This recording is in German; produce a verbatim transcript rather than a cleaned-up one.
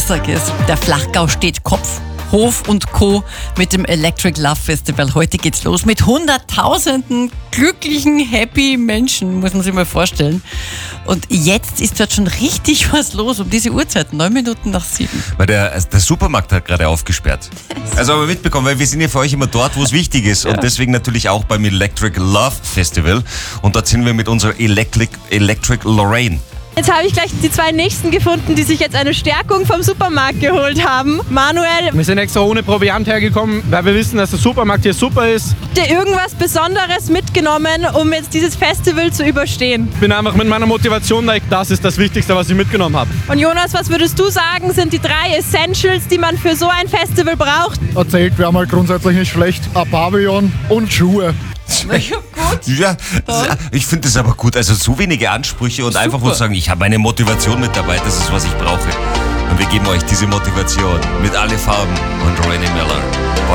sag es. Der Flachgau steht Kopf. Hof und Co. mit dem Electric Love Festival. Heute geht's los mit hunderttausenden glücklichen, happy Menschen, muss man sich mal vorstellen. Und jetzt ist dort schon richtig was los um diese Uhrzeit, neun Minuten nach sieben. Weil der, der Supermarkt hat gerade aufgesperrt. Also aber mitbekommen, weil wir sind ja für euch immer dort, wo es wichtig ist. Ja. Und deswegen natürlich auch beim Electric Love Festival. Und dort sind wir mit unserer Electric, Electric Lorraine. Jetzt habe ich gleich die zwei Nächsten gefunden, die sich jetzt eine Stärkung vom Supermarkt geholt haben. Manuel, Wir sind extra ohne Proviant hergekommen, weil wir wissen, dass der Supermarkt hier super ist. habt ihr irgendwas Besonderes mitgenommen, um jetzt dieses Festival zu überstehen? Ich bin einfach mit meiner Motivation da. Das ist das Wichtigste, was ich mitgenommen habe. Und Jonas, was würdest du sagen, sind die drei Essentials, die man für so ein Festival braucht? Erzählt wäre mal grundsätzlich nicht schlecht. Ein Pavillon und Schuhe. Na ja, gut. Ja, ich finde das aber gut. Also so wenige Ansprüche und einfach nur sagen, ich habe eine Motivation mit dabei, das ist, was ich brauche. Und wir geben euch diese Motivation mit alle Farben und Rainy Miller.